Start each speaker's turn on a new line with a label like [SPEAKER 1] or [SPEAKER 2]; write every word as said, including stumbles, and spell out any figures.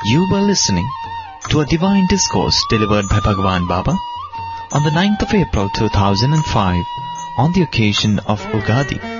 [SPEAKER 1] You were listening to a divine discourse delivered by Bhagwan Baba on the ninth of April two thousand five on the occasion of Ugadi.